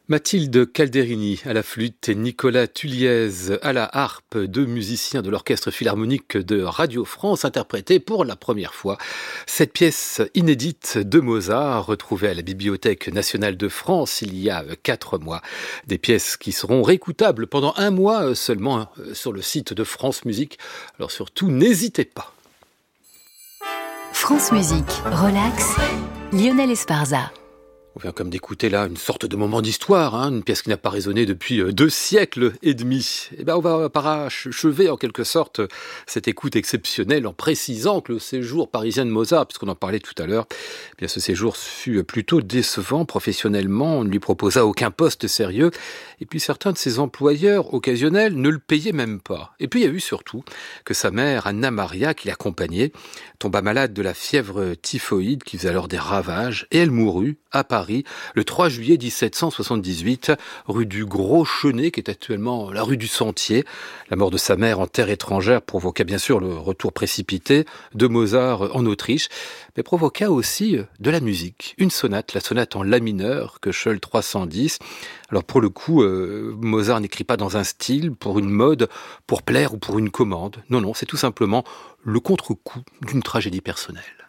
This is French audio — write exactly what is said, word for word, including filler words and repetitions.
Mathilde Calderini à la flûte et Nicolas Tulliez à la harpe, deux musiciens de l'Orchestre Philharmonique de Radio France interprétaient pour la première fois cette pièce inédite de Mozart retrouvée à la Bibliothèque nationale de France il y a quatre mois. Des pièces qui seront réécoutables pendant un mois seulement sur le site de France Musique. Alors surtout, n'hésitez pas. France Musique, relax, Lionel Esparza. On vient comme d'écouter là une sorte de moment d'histoire, hein, une pièce qui n'a pas résonné depuis deux siècles et demi. Et ben on va parachever en quelque sorte cette écoute exceptionnelle en précisant que le séjour parisien de Mozart, puisqu'on en parlait tout à l'heure, eh bien ce séjour fut plutôt décevant professionnellement. On ne lui proposa aucun poste sérieux. Et puis certains de ses employeurs occasionnels ne le payaient même pas. Et puis il y a eu surtout que sa mère, Anna Maria, qui l'accompagnait, tomba malade de la fièvre typhoïde qui faisait alors des ravages et elle mourut à Paris le trois juillet dix-sept cent soixante-dix-huit, rue du Gros Chenet, qui est actuellement la rue du Sentier. La mort de sa mère en terre étrangère provoqua bien sûr le retour précipité de Mozart en Autriche, mais provoqua aussi de la musique. Une sonate, la sonate en la mineur, Köchel trois cent dix. Alors pour le coup, euh, Mozart n'écrit pas dans un style, pour une mode, pour plaire ou pour une commande. Non, non, c'est tout simplement le contre-coup d'une tragédie personnelle.